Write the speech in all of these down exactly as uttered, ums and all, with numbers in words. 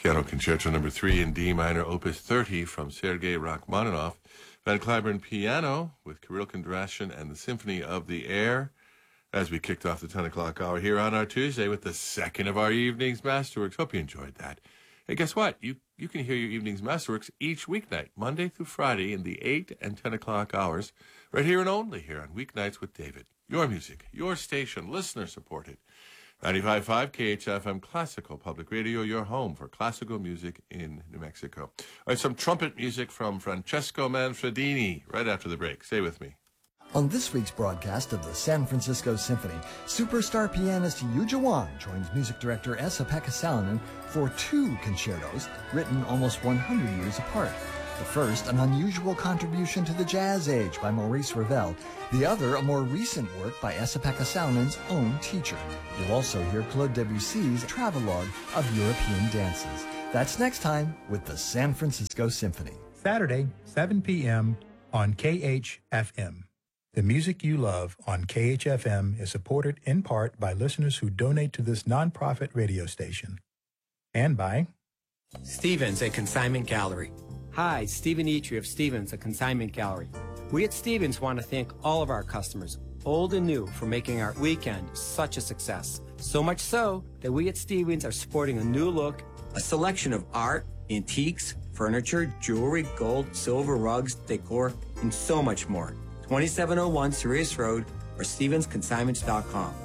Piano Concerto Number three in D minor, Opus thirty from Sergei Rachmaninoff. Van Cliburn piano with Kirill Kondrashin and the Symphony of the Air as we kicked off the ten o'clock hour here on our Tuesday with the second of our evening's Masterworks. Hope you enjoyed that. Hey, guess what? You you can hear your evening's Masterworks each weeknight, Monday through Friday in the eight and ten o'clock hours, right here and only here on Weeknights with David. Your music, your station, listener-supported. ninety-five point five K H F M Classical Public Radio, your home for classical music in New Mexico. All right, some trumpet music from Francesco Manfredini right after the break. Stay with me. On this week's broadcast of the San Francisco Symphony, superstar pianist Yuja Wang joins music director Esa-Pekka Salonen for two concertos written almost one hundred years apart. The first, an unusual contribution to the jazz age by Maurice Ravel. The other, a more recent work by Esa-Pekka Salonen's own teacher. You'll also hear Claude Debussy's travelogue of European dances. That's next time with the San Francisco Symphony. Saturday, seven p.m. on K H F M. The music you love on K H F M is supported in part by listeners who donate to this nonprofit radio station. And by Stevens, a consignment gallery. Hi, Stephen Eitri of Stevens, a consignment gallery. We at Stevens want to thank all of our customers, old and new, for making our weekend such a success. So much so that we at Stevens are sporting a new look, a selection of art, antiques, furniture, jewelry, gold, silver, rugs, decor, and so much more. twenty-seven oh one Sirius Road or Stevens Consignments dot com.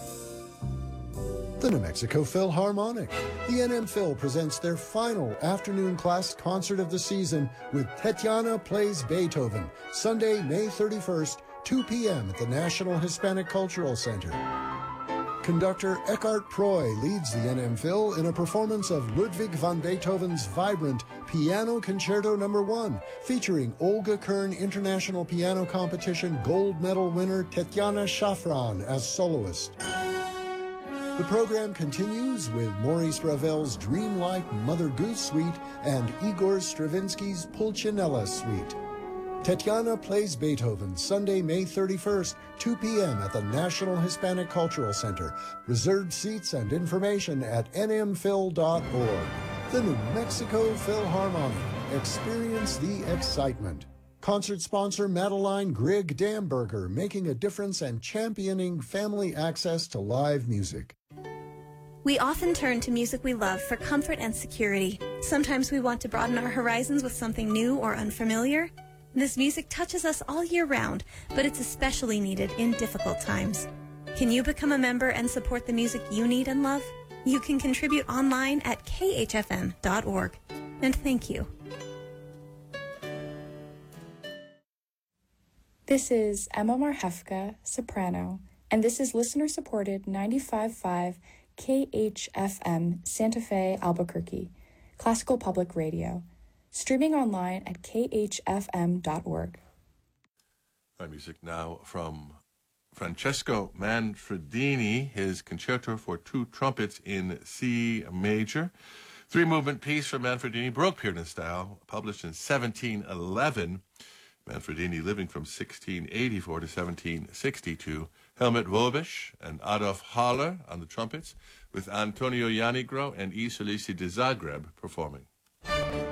The New Mexico Philharmonic. The N M Phil presents their final afternoon class concert of the season with Tetiana Plays Beethoven, Sunday, May thirty-first, two p.m. at the National Hispanic Cultural Center. Conductor Eckhart Proy leads the N M Phil in a performance of Ludwig van Beethoven's vibrant Piano Concerto Number one, featuring Olga Kern International Piano Competition gold medal winner Tetiana Shafran as soloist. The program continues with Maurice Ravel's dreamlike Mother Goose Suite and Igor Stravinsky's Pulcinella Suite. Tetiana Plays Beethoven, Sunday, May thirty-first, two p.m. at the National Hispanic Cultural Center. Reserved seats and information at n m phil dot org. The New Mexico Philharmonic. Experience the excitement. Concert sponsor Madeline Grigg Damberger, making a difference and championing family access to live music. We often turn to music we love for comfort and security. Sometimes we want to broaden our horizons with something new or unfamiliar. This music touches us all year round, but it's especially needed in difficult times. Can you become a member and support the music you need and love? You can contribute online at k h f m dot org. And thank you. This is Emma Marhefka, soprano, and this is listener-supported ninety-five point five K H F M Santa Fe, Albuquerque, Classical Public Radio, streaming online at k h f m dot org. Our music now from Francesco Manfredini, his concerto for two trumpets in C major. Three-movement piece from Manfredini, Baroque pianist style, published in seventeen eleven. Manfredini living from sixteen eighty-four to seventeen sixty-two. Helmut Wobisch and Adolf Haller on the trumpets, with Antonio Janigro and E. Solisi de Zagreb performing.